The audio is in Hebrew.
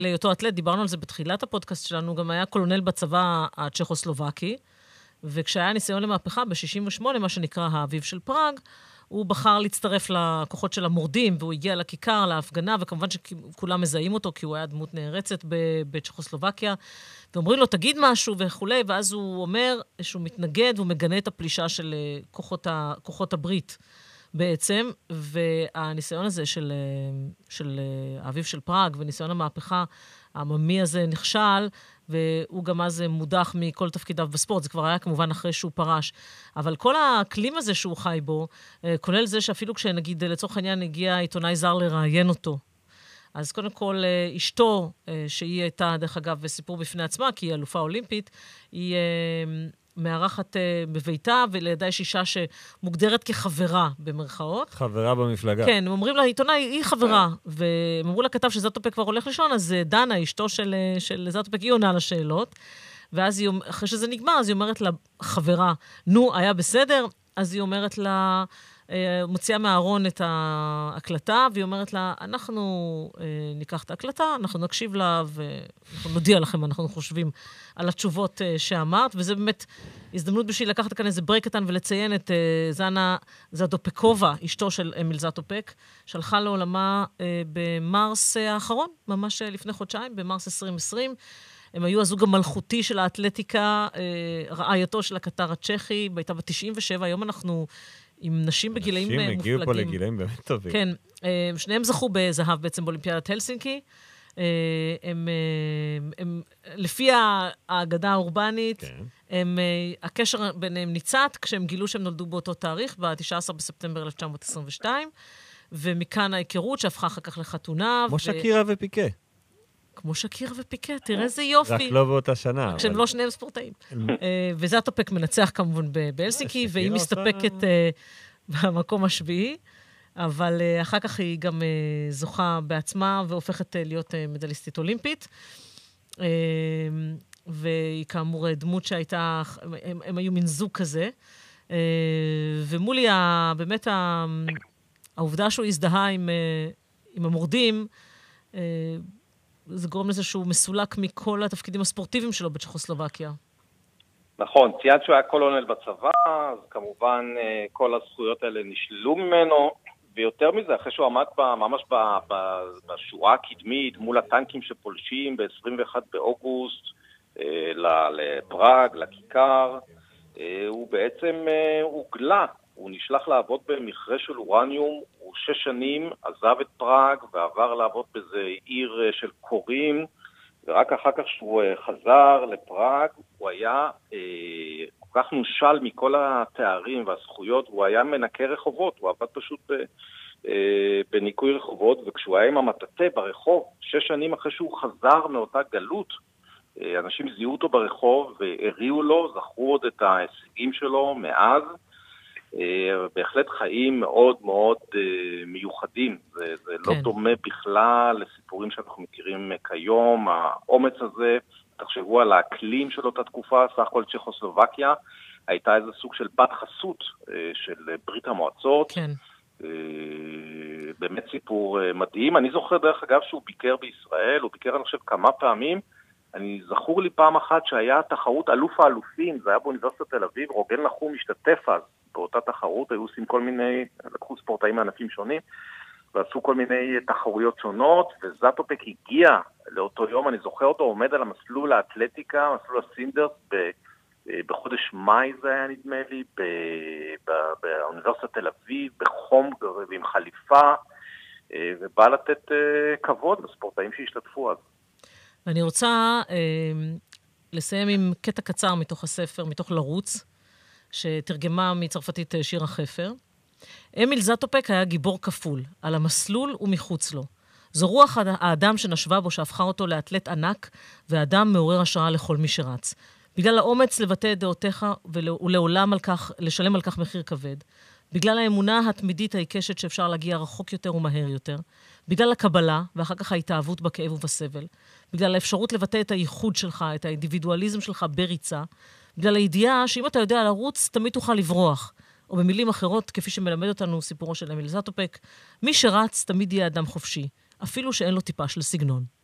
להיותו אתלט, דיברנו על זה בתחילת הפודקאסט שלנו, גם היה קולונל בצבא הצ'כוסלובקי, וכשהיה ניסיון למהפכה ב-68, מה שנקרא האביב של פראג, הוא בחר להצטרף לכוחות של המורדים, והוא הגיע לכיכר, להפגנה, וכמובן שכולם מזהים אותו, כי הוא היה דמות נערצת בצ'כוסלובקיה, ואומרים לו, תגיד משהו וכולי, ואז הוא אומר שהוא מתנגד, והוא מגנה את הפלישה של כוחות הברית בעצם, והניסיון הזה של האביב של פראג, וניסיון המהפכה העממי הזה נכשל, והוא גם אז מודח מכל תפקידיו בספורט, זה כבר היה כמובן אחרי שהוא פרש. אבל כל האקלים הזה שהוא חי בו, כולל זה שאפילו כשנגיד לצורך העניין הגיע עיתונאי זר לראיין אותו, אז קודם כל אשתו, שהיא הייתה דרך אגב סיפור בפני עצמה, כי היא אלופה אולימפית, היא מארחת בביתה, ולידה יש אישה שמוגדרת כחברה במרכאות. חברה במפלגה. כן, הם אומרים לה, עיתונאי, היא חברה, והם אמרו לכתב שזאטופק כבר הולך לישון, אז דנה, אשתו של זאטופק, היא עונה לשאלות, ואז אחרי שזה נגמר, אז היא אומרת לה, חברה, נו, היה בסדר? אז היא אומרת לה, מוציאה מהארון את ההקלטה, והיא אומרת לה, אנחנו ניקח את ההקלטה, אנחנו נקשיב לה, ואנחנו נודיע לכם, אנחנו חושבים על התשובות שאמרת, וזה באמת הזדמנות בשביל לקחת כאן איזה ברייק קטן ולציין את זנה זאטופקובה, אשתו של אמיל זאטופק, שהלכה לעולמה במרס האחרון, ממש לפני חודשיים, במרס 2020. הם היו הזוג המלכותי של האתלטיקה, רעייתו של הקטר הצ'כי, הייתה ב-97, היום אנחנו עם נשים בגילאים מופלגים. נשים הגיעו פה לגילאים באמת טובים. כן, שניהם זכו בזהב בעצם באולימפיאדת הלסינקי. הם לפי האגדה האורבנית, הקשר ביניהם ניצת, כשהם גילו שהם נולדו באותו תאריך, ב-19 בספטמבר 1922, ומכאן ההיכרות שהפכה אחר כך לחתונה. כמו שקירה ופיקה. כמו שקירה ופיקה, תראה איזה יופי. רק לא באותה שנה. כשהם לא שניהם ספורטאים. וזאטופק מנצח כמובן בהלסינקי, והיא מסתפקת במקום השביעי, אבל אחר כך היא גם זוכה בעצמה, והופכת להיות מדליסטית אולימפית. והיא כאמור דמות שהייתה, הם היו מין זוג כזה. ומולי באמת העובדה שהוא הזדהה עם המורדים, זה גורם לזה שהוא מסולק מכל התפקידים הספורטיביים שלו בצ'כוסלובקיה. נכון, ציינת שהוא היה קולונל בצבא, אז כמובן כל הזכויות האלה נשללו ממנו, ויותר מזה, אחרי שהוא עמד ממש בשורה הקדמית, מול הטנקים שפולשים ב-21 באוגוסט, לפראג, לכיכר, הוא בעצם הוגלה, הוא נשלח לעבוד במכרה של אורניום, הוא 6 שנים עזב את פראג ועבר לעבוד באיזה עיר של קורים, ורק אחר כך שהוא חזר לפראג, הוא היה כל כך נושל מכל התארים והזכויות, הוא היה מנקה רחובות, הוא עבד פשוט בניקוי רחובות, וכשהוא היה עם המטאטה ברחוב, 6 שנים אחרי שהוא חזר מאותה גלות, אנשים זיהו אותו ברחוב והריעו לו, זכרו עוד את ההישגים שלו מאז, בהחלט חיים מאוד מאוד מיוחדים, זה לא דומה בכלל לסיפורים שאנחנו מכירים כיום, האומץ הזה, תחשבו על האקלים של אותה תקופה, סך הכל צ'כוסלובקיה, הייתה איזה סוג של בת חסות של ברית המועצות, כן. באמת סיפור מדהים, אני זוכר דרך אגב שהוא ביקר בישראל, הוא ביקר אני חושב כמה פעמים, אני זכור לי פעם אחת שהיה תחרות אלוף האלופים, זה היה באוניברסיטת תל אביב, רוגל נחום משתתף אז באותה תחרות, היו עושים כל מיני, לקחו ספורטאים מענפים שונים, ועשו כל מיני תחרויות שונות, וזאטופק הגיע לאותו יום, אני זוכר אותו, עומד על המסלול האתלטיקה, מסלול הסינדרס, בחודש מאי זה היה נדמה לי, באוניברסיטת תל אביב, בחום ועם חליפה, ובא לתת כבוד לספורטאים שהשתתפו אז. ואני רוצה לסיים עם קטע קצר מתוך הספר, מתוך לרוץ, שתרגמה מצרפתית שירה חפר. אמיל זאטופק היה גיבור כפול, על המסלול ומחוץ לו. זו רוח האדם שנשבה בו שהפכה אותו לאתלט ענק, ואדם מעורר השראה לכל מי שרץ. בגלל האומץ לבטא את דעותיך ולעולם לשלם על כך מחיר כבד. בגלל האמונה התמידית העיקשת שאפשר להגיע רחוק יותר ומהר יותר. בגלל הקבלה, ואחר כך ההתאהבות בכאב ובסבל. בגלל האפשרות לבטא את הייחוד שלך, את האינדיבידואליזם שלך בריצה. בגלל הידיעה שאם אתה יודע לרוץ, תמיד תוכל לברוח. או במילים אחרות, כפי שמלמד אותנו סיפורו של אמיל זאטופק, מי שרץ תמיד יהיה אדם חופשי, אפילו שאין לו טיפה של סגנון.